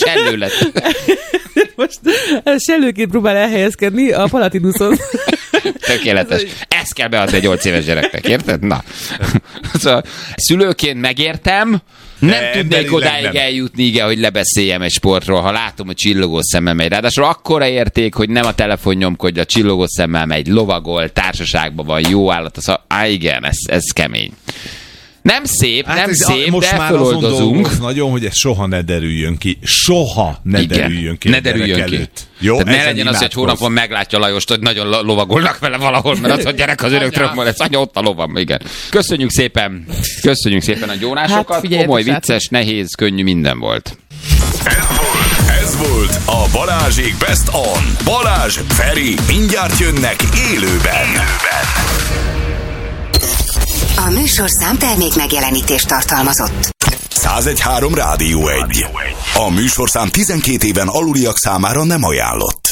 Sellő lett. Most sellőként próbál elhelyezkedni a Palatinuson. Tökéletes. Ezt kell beadni egy 8 éves gyereknek, érted? Na. Szóval szülőként megértem, nem tudnék odáig eljutni, igen, hogy lebeszéljem egy sportról, ha látom, hogy csillogó szemmel megy. Ráadásul akkora érték, hogy nem a telefon nyomkodja, csillogó szemmel megy, lovagol, társaságban van, jó állat. Igen, ez kemény. Nem szép, most de már feloldozunk. Nagyon, hogy ez soha ne derüljön ki. Soha ne derüljön ki. Ne derüljön ki. Jó, tehát ne legyen az, hogy hónapon meglátja Lajost, hogy nagyon lovagolnak vele valahol, mert az, hogy gyerek az örökről van, ez anya ott a lovam, igen. Köszönjük szépen a gyónásokat, komoly, vicces, nehéz, könnyű, minden volt. Ez volt a Balázsék Best On. Balázs, Feri, mindjárt jönnek élőben. A műsorszám termék megjelenítést tartalmazott. 101.3 Rádió 1. A műsorszám 12 éven aluliak számára nem ajánlott.